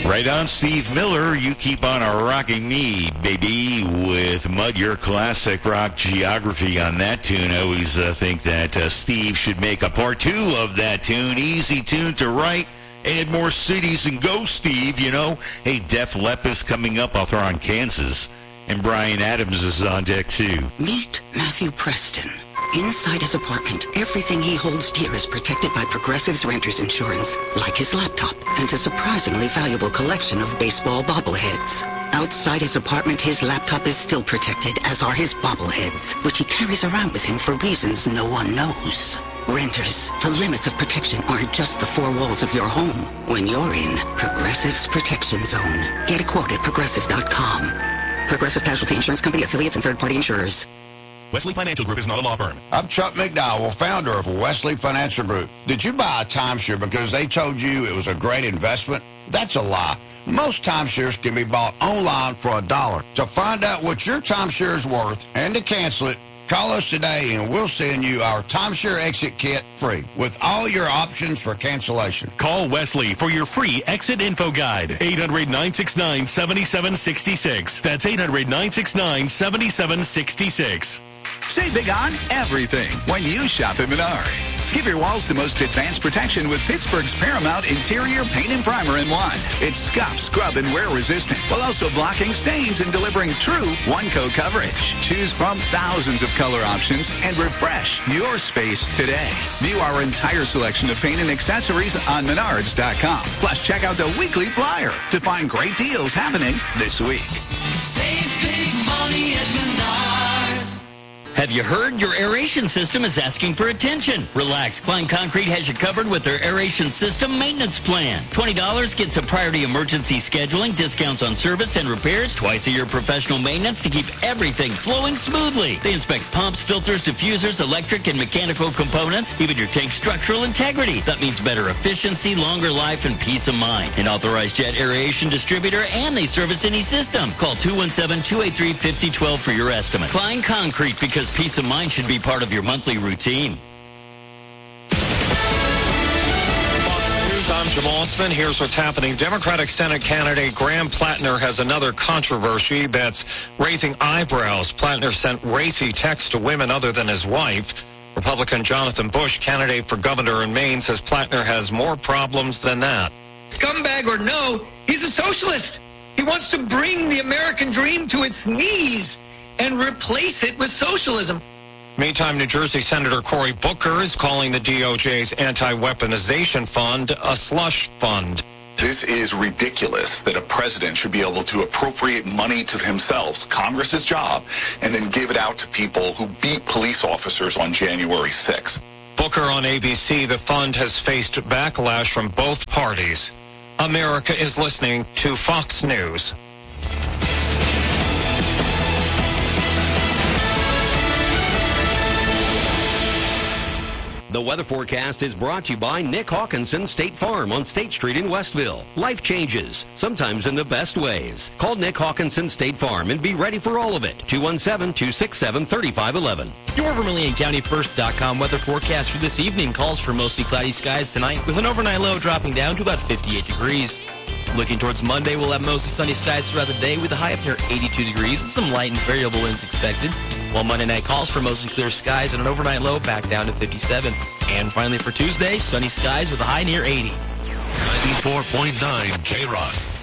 Right on, Steve Miller. You keep on rocking me, baby, with Mud, your classic rock geography on that tune. I always think that Steve should make a part 2 of that tune. Easy tune to write. Add more cities and go, Steve, you know. Hey, Def Lepp is coming up. I'll throw on Kansas. And Bryan Adams is on deck, too. Meet Matthew Preston. Inside his apartment, everything he holds dear is protected by Progressive's Renter's Insurance, like his laptop and a surprisingly valuable collection of baseball bobbleheads. Outside his apartment, his laptop is still protected, as are his bobbleheads, which he carries around with him for reasons no one knows. Renters, the limits of protection aren't just the four walls of your home. When you're in Progressive's Protection Zone, get a quote at Progressive.com. Progressive Casualty Insurance Company, affiliates, and third-party insurers. Wesley Financial Group is not a law firm. I'm Chuck McDowell, founder of Wesley Financial Group. Did you buy a timeshare because they told you it was a great investment? That's a lie. Most timeshares can be bought online for $1. To find out what your timeshare is worth and to cancel it, call us today and we'll send you our timeshare exit kit free with all your options for cancellation. Call Wesley for your free exit info guide. 800-969-7766. That's 800-969-7766. Save big on everything when you shop at Menards. Give your walls the most advanced protection with Pittsburgh's Paramount Interior Paint and Primer in one. It's scuff, scrub, and wear resistant, while also blocking stains and delivering true one-coat coverage. Choose from thousands of color options and refresh your space today. View our entire selection of paint and accessories on Menards.com. Plus, check out the weekly flyer to find great deals happening this week. Save big money at Menards. Have you heard? Your aeration system is asking for attention. Relax. Klein Concrete has you covered with their aeration system maintenance plan. $20 gets a priority emergency scheduling, discounts on service and repairs, twice a year professional maintenance to keep everything flowing smoothly. They inspect pumps, filters, diffusers, electric and mechanical components, even your tank's structural integrity. That means better efficiency, longer life, and peace of mind. An authorized jet aeration distributor, and they service any system. Call 217-283-5012 for your estimate. Klein Concrete, because peace of mind should be part of your monthly routine. I'm Jamal Osman. Here's what's happening. Democratic Senate candidate Graham Plattner has another controversy that's raising eyebrows. Plattner sent racy texts to women other than his wife. Republican Jonathan Bush, candidate for governor in Maine, says Plattner has more problems than that. Scumbag or no, he's a socialist. He wants to bring the American dream to its knees and replace it with socialism. Meantime, New Jersey Senator Cory Booker is calling the DOJ's anti-weaponization fund a slush fund. This is ridiculous that a president should be able to appropriate money to himself, Congress's job, and then give it out to people who beat police officers on January 6th. Booker on ABC, the fund has faced backlash from both parties. America is listening to Fox News. The weather forecast is brought to you by Nick Hawkinson State Farm on State Street in Westville. Life changes, sometimes in the best ways. Call Nick Hawkinson State Farm and be ready for all of it. 217-267-3511. Your VermilionCountyFirst.com weather forecast for this evening calls for mostly cloudy skies tonight with an overnight low dropping down to about 58 degrees. Looking towards Monday, we'll have mostly sunny skies throughout the day with a high up near 82 degrees and some light and variable winds expected. While Monday night calls for mostly clear skies and an overnight low back down to 57. And finally for Tuesday, sunny skies with a high near 80. 94.9 K-Rock.